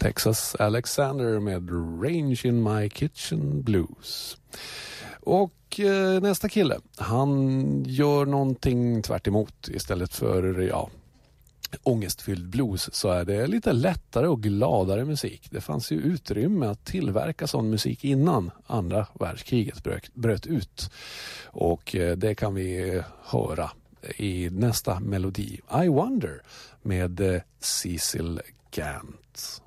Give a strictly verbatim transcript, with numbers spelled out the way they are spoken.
Texas Alexander med Range in My Kitchen Blues. Och eh, nästa kille, han gör någonting tvärt emot. Istället för, ja, ångestfylld blues så är det lite lättare och gladare musik. Det fanns ju utrymme att tillverka sån musik innan andra världskriget bröt, bröt ut. Och eh, det kan vi höra i nästa melodi, I Wonder, med eh, Cecil Gant.